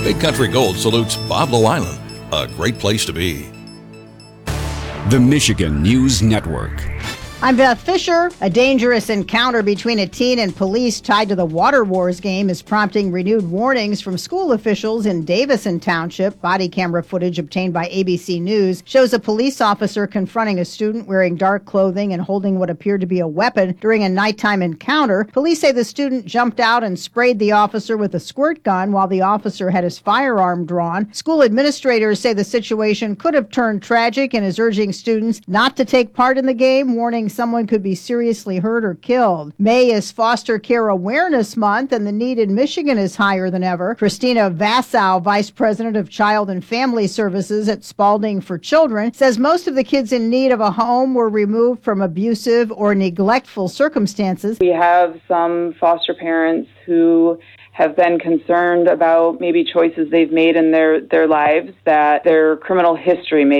Big Country Gold salutes Boblo Island, a great place to be. The Michigan News Network. I'm Beth Fisher. A dangerous encounter between a teen and police tied to the Water Wars game is prompting renewed warnings from school officials in Davison Township. Body camera footage obtained by ABC News shows a police officer confronting a student wearing dark clothing and holding what appeared to be a weapon during a nighttime encounter. Police say the student jumped out and sprayed the officer with a squirt gun while the officer had his firearm drawn. School administrators say the situation could have turned tragic and is urging students not to take part in the game, warning someone could be seriously hurt or killed. May is Foster Care Awareness Month, and the need in Michigan is higher than ever. Christina Vassow, Vice President of Child and Family Services at Spalding for Children, says most of the kids in need of a home were removed from abusive or neglectful circumstances. We have some foster parents who have been concerned about maybe choices they've made in their lives, that their criminal history may